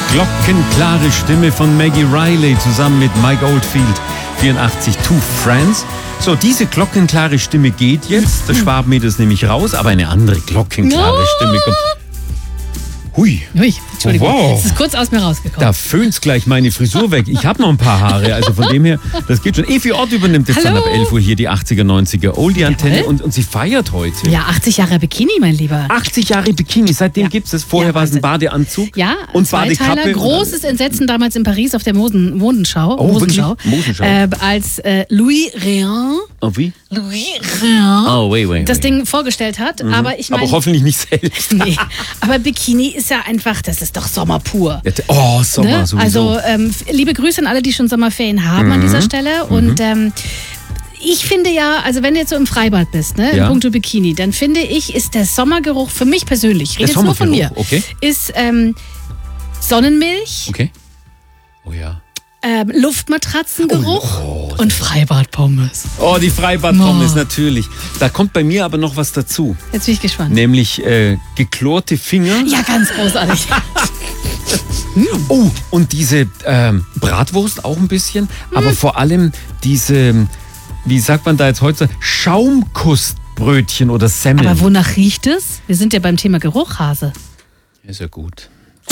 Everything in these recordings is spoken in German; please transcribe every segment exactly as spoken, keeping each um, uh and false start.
glockenklare Stimme von Maggie Riley zusammen mit Mike Oldfield, vierundachtzig, Two Friends. So, diese glockenklare Stimme geht jetzt. Der Schwabenmeter ist nämlich raus, aber eine andere glockenklare Stimme kommt. Hui. Ui, Entschuldigung, Oh, wow. es ist kurz aus mir rausgekommen. Da föhnt's gleich meine Frisur weg. Ich habe noch ein paar Haare, also von dem her, das geht schon. Evi Ott übernimmt jetzt Hallo. dann ab elf Uhr hier die achtziger, neunziger Oldie-Antenne Jawohl. und, und sie feiert heute. Ja, achtzig Jahre Bikini, mein Lieber. achtzig Jahre Bikini, seitdem Ja. gibt's das. Vorher Ja, war es ein Wahnsinn. Badeanzug Ja, und Zweiteiler, Badekappe. großes Entsetzen damals in Paris auf der Mosen, Modenschau. Oh, Mosenschau. wirklich? Mosenschau. Äh, als äh, Louis Réan, Oh, wie? Louis Réan Oh, wait, wait, das wait. Ding vorgestellt hat. Mhm. Aber ich meine, Aber hoffentlich nicht selbst. nee, aber Bikini ist ja einfach, das ist doch Sommer pur. Oh, Sommer Ne? sowieso. Also ähm, liebe Grüße an alle, die schon Sommerferien haben Mhm. an dieser Stelle. Und ähm, ich finde ja, also wenn du jetzt so im Freibad bist, ne, Ja. in puncto Bikini, dann finde ich, ist der Sommergeruch für mich persönlich, ich rede Der jetzt nur von mir, Sommergeruch, okay. ist ähm, Sonnenmilch, Okay. Oh ja. ähm, Luftmatratzengeruch Oh, und Freibadpommes. Oh, die Freibad-Pommes, Oh. natürlich. Da kommt bei mir aber noch was dazu. Jetzt bin ich gespannt. Nämlich äh, geklorte Finger. Ja, ganz großartig. Oh, und diese ähm, Bratwurst auch ein bisschen. Aber vor allem diese, wie sagt man da jetzt heute, Schaumkussbrötchen oder Semmeln. Aber wonach riecht es? Wir sind ja beim Thema Geruch, Hase. Ist ja gut.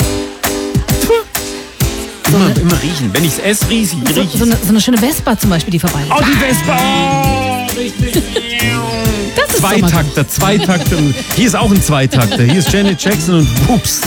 Immer, immer riechen. Wenn ich es esse, rieche ich. So, riech so, eine, so eine schöne Vespa zum Beispiel, die vorbei ist. Oh, die Vespa! Oh, richtig. Das ist Sommer. Zweitakter, Zweitakter. Hier ist auch ein Zweitakter. Hier ist Janet Jackson und Whoops.